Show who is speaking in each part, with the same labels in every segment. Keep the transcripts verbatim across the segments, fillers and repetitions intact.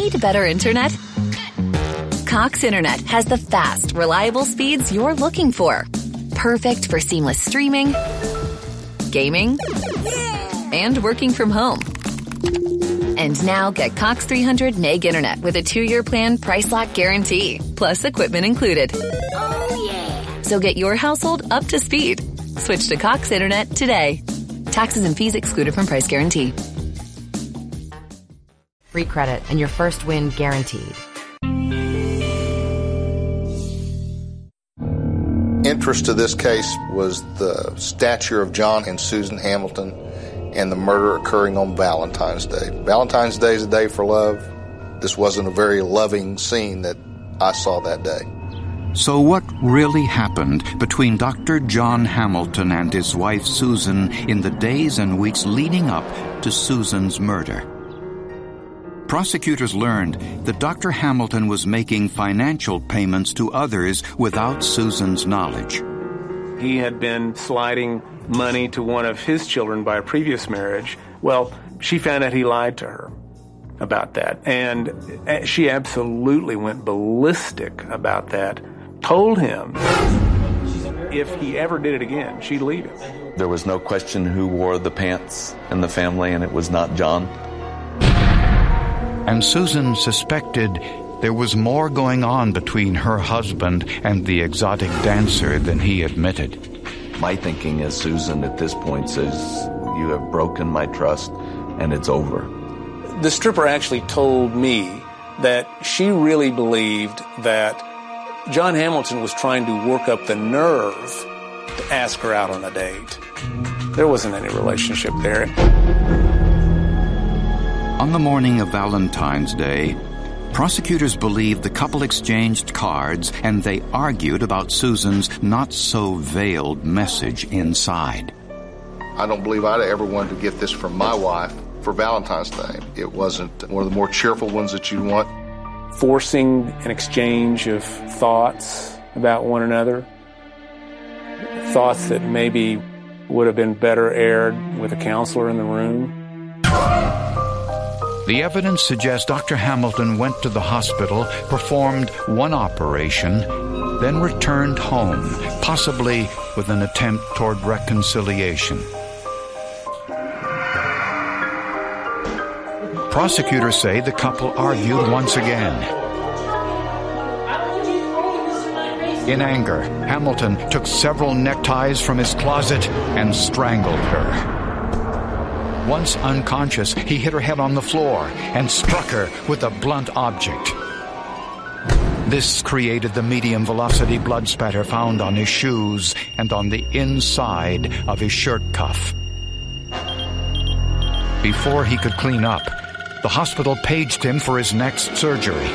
Speaker 1: Need better internet? Cox Internet has the fast, reliable speeds you're looking for. Perfect for seamless streaming, gaming, and working from home. And now get Cox three hundred meg internet with a two-year plan price lock guarantee, plus equipment included.
Speaker 2: Oh, yeah.
Speaker 1: So get your household up to speed. Switch to Cox Internet today. Taxes and fees excluded from price guarantee.
Speaker 3: Free credit and your first win guaranteed.
Speaker 4: Interest to this case was the stature of John and Susan Hamilton and the murder occurring on Valentine's Day. Valentine's Day is a day for love. This wasn't a very loving scene that I saw that day.
Speaker 5: So what really happened between Doctor John Hamilton and his wife Susan in the days and weeks leading up to Susan's murder? Prosecutors learned that Doctor Hamilton was making financial payments to others without Susan's knowledge.
Speaker 6: He had been sliding money to one of his children by a previous marriage. Well, she found out he lied to her about that. And she absolutely went ballistic about that. Told him if he ever did it again, she'd leave him.
Speaker 7: There was no question who wore the pants in the family, and it was not John.
Speaker 5: And Susan suspected there was more going on between her husband and the exotic dancer than he admitted.
Speaker 7: My thinking is Susan at this point says, you have broken my trust and it's over.
Speaker 6: The stripper actually told me that she really believed that John Hamilton was trying to work up the nerve to ask her out on a date. There wasn't any relationship there.
Speaker 5: On the morning of Valentine's Day, prosecutors believed the couple exchanged cards and they argued about Susan's not-so-veiled message inside.
Speaker 4: I don't believe I'd ever wanted to get this from my wife for Valentine's Day. It wasn't one of the more cheerful ones that you'd want.
Speaker 6: Forcing an exchange of thoughts about one another, thoughts that maybe would have been better aired with a counselor in the room.
Speaker 5: The evidence suggests Doctor Hamilton went to the hospital, performed one operation, then returned home, possibly with an attempt toward reconciliation. Prosecutors say the couple argued once again. In anger, Hamilton took several neckties from his closet and strangled her. Once unconscious, he hit her head on the floor and struck her with a blunt object. This created the medium-velocity blood spatter found on his shoes and on the inside of his shirt cuff. Before he could clean up, the hospital paged him for his next surgery.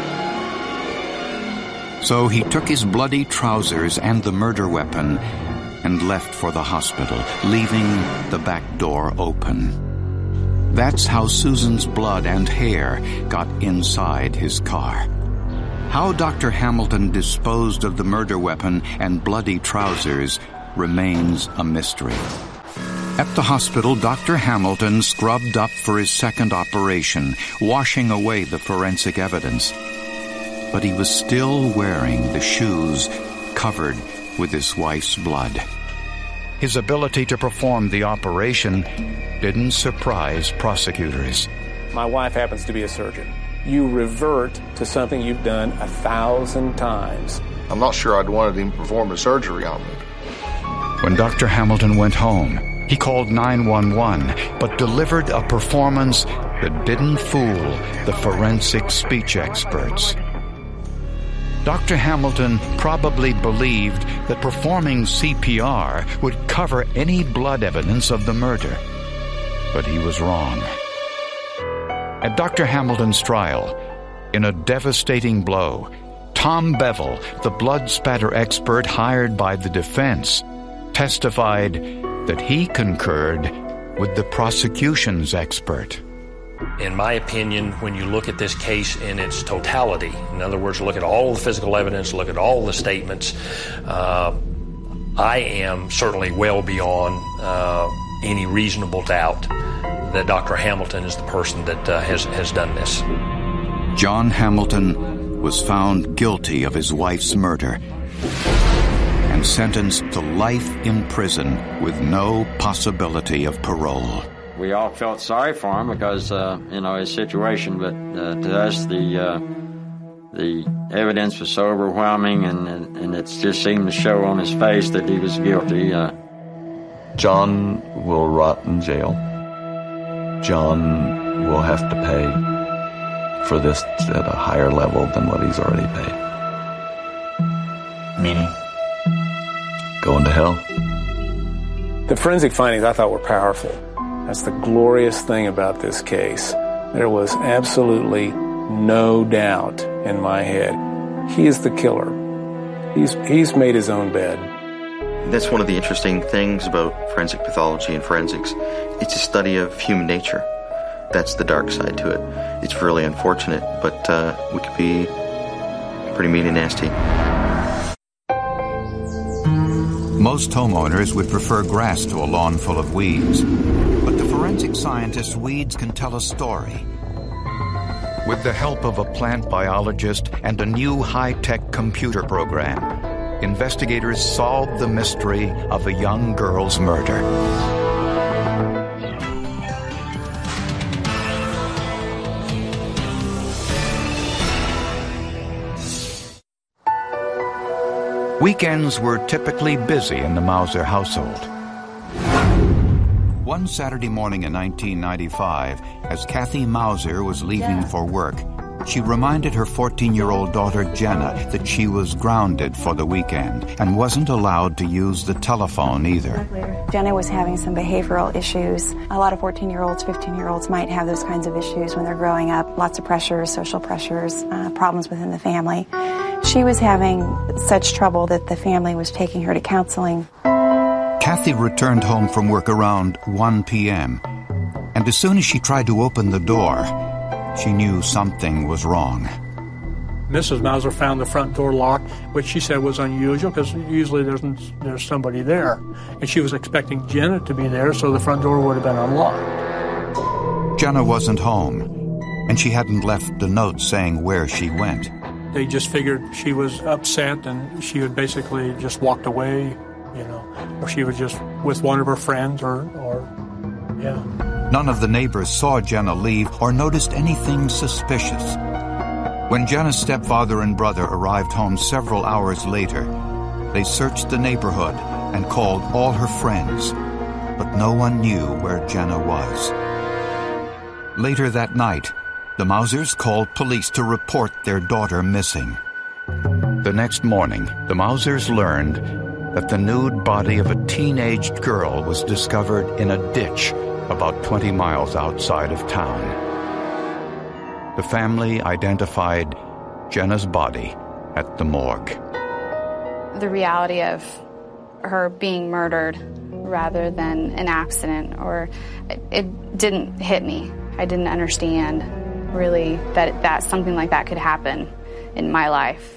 Speaker 5: So he took his bloody trousers and the murder weapon and left for the hospital, leaving the back door open. That's how Susan's blood and hair got inside his car. How Doctor Hamilton disposed of the murder weapon and bloody trousers remains a mystery. At the hospital, Doctor Hamilton scrubbed up for his second operation, washing away the forensic evidence. But he was still wearing the shoes covered with his wife's blood. His ability to perform the operation didn't surprise prosecutors.
Speaker 6: My wife happens to be a surgeon. You revert to something you've done a thousand times.
Speaker 4: I'm not sure I'd wanted him to perform a surgery on me.
Speaker 5: When Doctor Hamilton went home, he called nine one one, but delivered a performance that didn't fool the forensic speech experts. Doctor Hamilton probably believed that performing C P R would cover any blood evidence of the murder. But he was wrong. At Doctor Hamilton's trial, in a devastating blow, Tom Bevel, the blood spatter expert hired by the defense, testified that he concurred with the prosecution's expert.
Speaker 8: In my opinion, when you look at this case in its totality, in other words, look at all the physical evidence, look at all the statements, uh, I am certainly well beyond uh, any reasonable doubt that Doctor Hamilton is the person that uh, has, has done this.
Speaker 5: John Hamilton was found guilty of his wife's murder and sentenced to life in prison with no possibility of parole.
Speaker 9: We all felt sorry for him because, uh, you know, his situation, but uh, to us, the uh, the evidence was so overwhelming, and, and, and it just seemed to show on his face that he was guilty. Uh,
Speaker 7: John will rot in jail. John will have to pay for this at a higher level than what he's already paid.
Speaker 10: Meaning?
Speaker 7: Going to hell.
Speaker 6: The forensic findings I thought were powerful. That's the glorious thing about this case. There was absolutely no doubt in my head. He is the killer. He's, he's made his own bed.
Speaker 10: That's one of the interesting things about forensic pathology and forensics. It's a study of human nature. That's the dark side to it. It's really unfortunate, but uh, we could be pretty mean and nasty.
Speaker 5: Most homeowners would prefer grass to a lawn full of weeds. But the forensic scientist's weeds can tell a story. With the help of a plant biologist and a new high-tech computer program, investigators solved the mystery of a young girl's murder. Weekends were typically busy in the Mauser household. One Saturday morning in nineteen ninety-five, as Kathy Mauser was leaving for work, she reminded her fourteen-year-old daughter Jenna that she was grounded for the weekend and wasn't allowed to use the telephone either.
Speaker 11: Jenna was having some behavioral issues. A lot of fourteen-year-olds, fifteen-year-olds might have those kinds of issues when they're growing up. Lots of pressures, social pressures, uh, problems within the family. She was having such trouble that the family was taking her to counseling.
Speaker 5: Kathy returned home from work around one p.m., and as soon as she tried to open the door, she knew something was wrong.
Speaker 12: Missus Mauser found the front door locked, which she said was unusual because usually there's, there's somebody there. And she was expecting Jenna to be there, so the front door would have been unlocked.
Speaker 5: Jenna wasn't home, and she hadn't left a note saying where she went.
Speaker 12: They just figured she was upset and she had basically just walked away, you know, or she was just with one of her friends or, or yeah.
Speaker 5: None of the neighbors saw Jenna leave or noticed anything suspicious. When Jenna's stepfather and brother arrived home several hours later, they searched the neighborhood and called all her friends, but no one knew where Jenna was. Later that night, the Mausers called police to report their daughter missing. The next morning, the Mausers learned that the nude body of a teenaged girl was discovered in a ditch about twenty miles outside of town. The family identified Jenna's body at the morgue.
Speaker 13: The reality of her being murdered rather than an accident, or it, it didn't hit me. I didn't understand really that that something like that could happen in my life.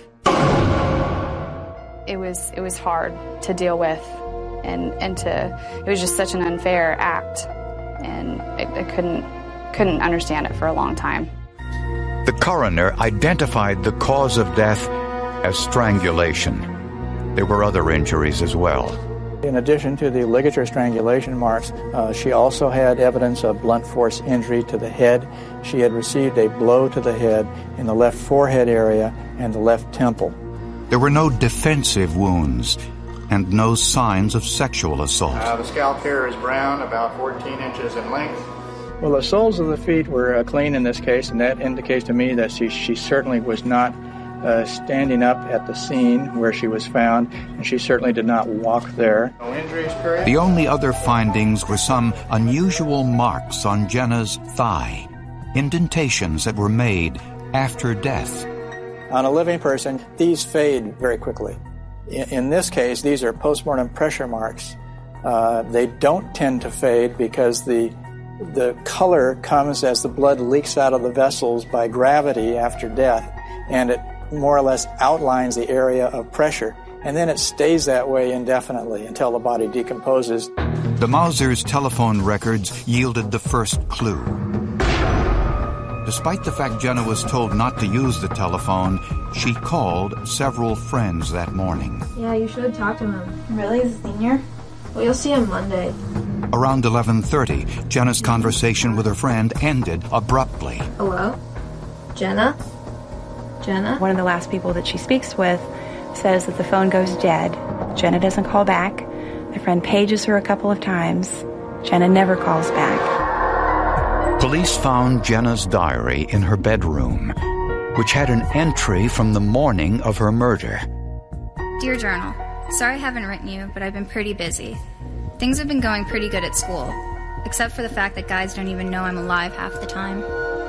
Speaker 13: It was it was hard to deal with, and and to it was just such an unfair act, and I, I couldn't couldn't understand it for a long time.
Speaker 5: The coroner identified the cause of death as strangulation. There were other injuries as well.
Speaker 14: In addition to the ligature strangulation marks, uh, she also had evidence of blunt force injury to the head. She had received a blow to the head in the left forehead area and the left temple.
Speaker 5: There were no defensive wounds and no signs of sexual assault.
Speaker 15: Uh, the scalp hair is brown, about fourteen inches in length.
Speaker 14: Well, the soles of the feet were uh, clean in this case, and that indicates to me that she, she certainly was not Uh, standing up at the scene where she was found, and she certainly did not walk there.
Speaker 15: No injuries, period.
Speaker 5: The only other findings were some unusual marks on Jenna's thigh, indentations that were made after death.
Speaker 14: On a living person, these fade very quickly. In, in this case, these are postmortem pressure marks. Uh, they don't tend to fade because the the color comes as the blood leaks out of the vessels by gravity after death, and it more or less outlines the area of pressure, and then it stays that way indefinitely until the body decomposes.
Speaker 5: The Mausers' telephone records yielded the first clue. Despite the fact Jenna was told not to use the telephone, she called several friends that morning.
Speaker 16: Yeah, you should talk to him. Really? He's a senior? Well, you'll see him Monday.
Speaker 5: Around eleven thirty, Jenna's conversation with her friend ended abruptly.
Speaker 16: Hello? Jenna? Jenna?
Speaker 11: One of the last people that she speaks with says that the phone goes dead. Jenna doesn't call back. My friend pages her a couple of times. Jenna never calls back.
Speaker 5: Police found Jenna's diary in her bedroom, which had an entry from the morning of her murder.
Speaker 17: Dear Journal, sorry I haven't written you, but I've been pretty busy. Things have been going pretty good at school, except for the fact that guys don't even know I'm alive half the time.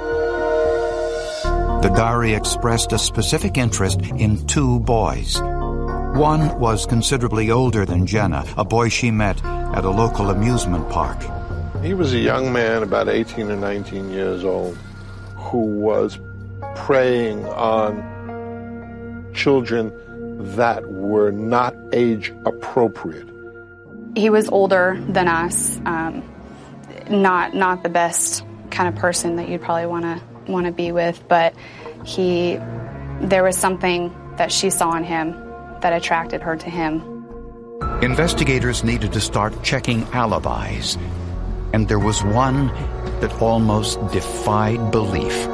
Speaker 5: The diary expressed a specific interest in two boys. One was considerably older than Jenna, a boy she met at a local amusement park.
Speaker 18: He was a young man, about eighteen or nineteen years old, who was preying on children that were not age appropriate.
Speaker 13: He was older than us, um, not not the best kind of person that you'd probably want to want to be with, but he, there was something that she saw in him that attracted her to him.
Speaker 5: Investigators needed to start checking alibis, and there was one that almost defied belief.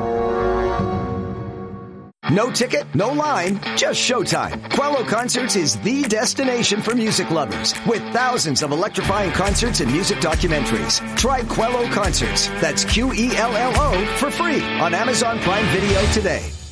Speaker 19: No ticket, no line, just showtime. Quello Concerts is the destination for music lovers, with thousands of electrifying concerts and music documentaries. Try Quello Concerts, that's Q E L L O, for free on Amazon Prime Video today.